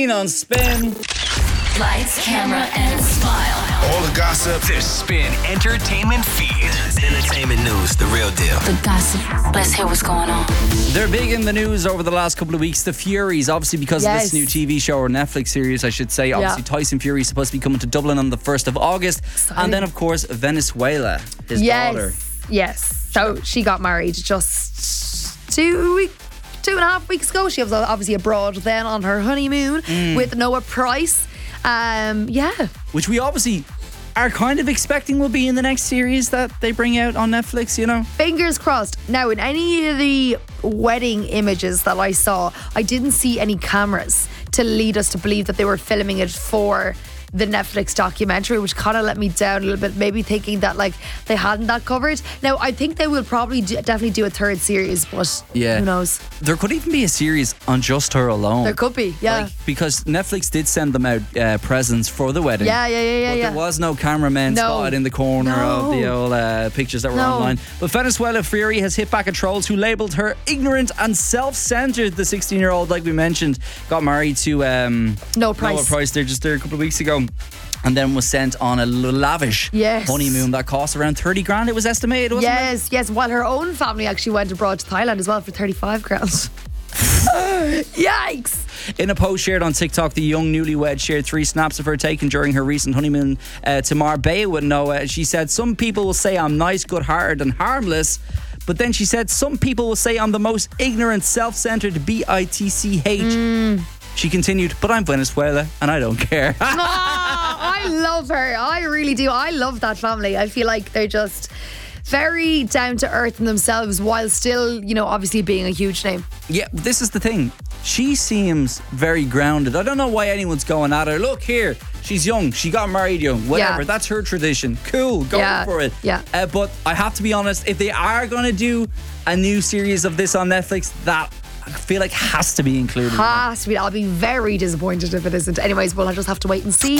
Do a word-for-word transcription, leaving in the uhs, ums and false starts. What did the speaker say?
On Spin. Lights, camera, and smile. All the gossip. The Spin Entertainment Feed. Entertainment news, the real deal. The gossip. Let's hear what's going on. They're big in the news over the last couple of weeks. The Furies, obviously because Yes. of this new T V show or Netflix series, I should say. Obviously, Yeah. Tyson Fury is supposed to be coming to Dublin on the first of August. Exciting. And then, of course, Venezuela, his yes. daughter. Yes. So she got married just two weeks. Two and a half weeks ago. She was obviously abroad then on her honeymoon Mm. with Noah Price. Um, yeah. Which we obviously are kind of expecting will be in the next series that they bring out on Netflix, you know? Fingers crossed. Now, in any of the wedding images that I saw, I didn't see any cameras to lead us to believe that they were filming it for the Netflix documentary, which kind of let me down a little bit, maybe thinking that like they hadn't that covered. Now, I think they will probably do, definitely do a third series, but Yeah. who knows? There could even be a series on just her alone. There could be, yeah. Like, because Netflix did send them out uh, presents for the wedding. Yeah, yeah, yeah, yeah, But yeah. there was no cameraman No. spotted in the corner of No. the old uh, pictures that were No. online. But Venezuela Fury has hit back at trolls who labelled her ignorant and self-centered. The sixteen-year-old, like we mentioned, got married to um, Noah Price. Noah Price there just there a couple of weeks ago. And then was sent on a lavish Yes. honeymoon that cost around thirty grand, it was estimated, wasn't it? Yes, yes. While her own family actually went abroad to Thailand as well for thirty-five grand. Yikes! In a post shared on TikTok, the young newlywed shared three snaps of her taken during her recent honeymoon uh, to Marbella with Noah. She said, "Some people will say I'm nice, good-hearted and harmless." But then she said, "Some people will say I'm the most ignorant, self-centered B I T C H." Mm. She continued, "But I'm Venezuela and I don't care." Oh, I love her. I really do. I love that family. I feel like they're just very down to earth in themselves while still, you know, obviously being a huge name. Yeah, this is the thing. She seems very grounded. I don't know why anyone's going at her. Look here, she's young. She got married young. Whatever. Yeah. That's her tradition. Cool. Go Yeah, for it. yeah. Uh, but I have to be honest. If they are going to do a new series of this on Netflix, that I feel like has to be included. Has to be. I'll be very disappointed if it isn't. Anyways, we'll just have to wait and see.